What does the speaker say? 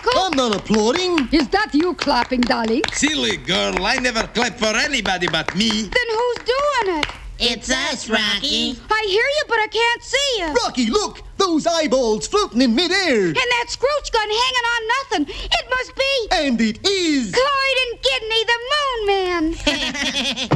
Uncle? I'm not applauding. Is that you clapping, darling? Silly girl, I never clap for anybody but me. Then who's doing it? It's us, Rocky. I hear you, but I can't see you. Rocky, look! Those eyeballs floating in midair. And that scrooge gun hanging on nothing. It must be... And it is... Clyde and Gidney, the Moon Man.